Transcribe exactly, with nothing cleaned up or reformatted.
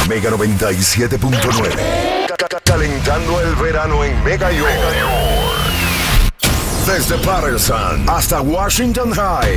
Mega noventa y siete punto nueve. Calentando el verano en Mega York. Desde Patterson hasta Washington High.